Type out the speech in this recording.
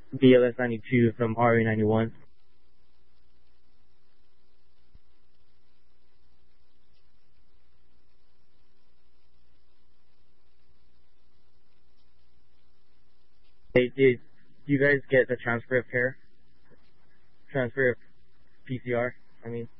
BLS 92 from RA 91. Hey, do you guys get the transfer of care? Transfer of PCR, I mean.